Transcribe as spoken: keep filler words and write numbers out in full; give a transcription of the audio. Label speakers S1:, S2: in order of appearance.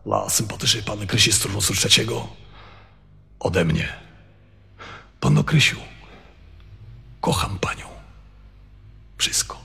S1: dla sympatycznej panny Krysi z turnusu trzeciego ode mnie. Panno Krysiu, kocham panią. Wszystko.